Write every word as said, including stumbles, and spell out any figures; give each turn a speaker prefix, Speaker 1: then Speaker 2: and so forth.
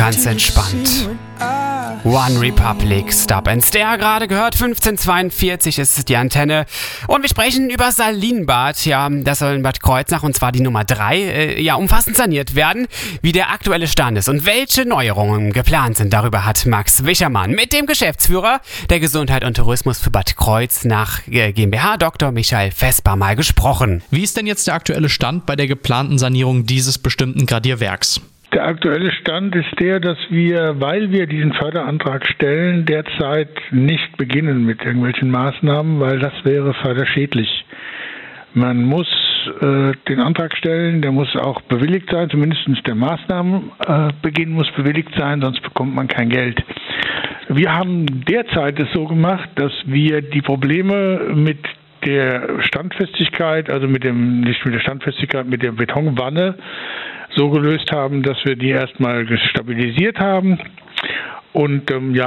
Speaker 1: ganz entspannt. One Republic, Stop and Stare, gerade gehört, fünfzehn zweiundvierzig ist die Antenne. Und wir sprechen über Salinbad, ja, das soll in Bad Kreuznach, und zwar die Nummer drei, äh, ja, umfassend saniert werden, wie der aktuelle Stand ist und welche Neuerungen geplant sind. Darüber hat Max Wichermann mit dem Geschäftsführer der Gesundheit und Tourismus für Bad Kreuznach äh, GmbH, Doktor Michael Vesper, mal gesprochen.
Speaker 2: Wie ist denn jetzt der aktuelle Stand bei der geplanten Sanierung dieses bestimmten Gradierwerks?
Speaker 3: Der aktuelle Stand ist der, dass wir, weil wir diesen Förderantrag stellen, derzeit nicht beginnen mit irgendwelchen Maßnahmen, weil das wäre förderschädlich. Man muss äh, den Antrag stellen, der muss auch bewilligt sein, zumindest der Maßnahmenbeginn äh, muss bewilligt sein, sonst bekommt man kein Geld. Wir haben derzeit es so gemacht, dass wir die Probleme mit der Standfestigkeit, also mit dem, nicht mit der Standfestigkeit, mit der Betonwanne, so gelöst haben, dass wir die erstmal stabilisiert haben und ähm, ja,